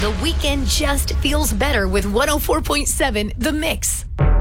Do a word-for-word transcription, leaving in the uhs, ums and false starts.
The weekend just feels better with one oh four point seven The Mix.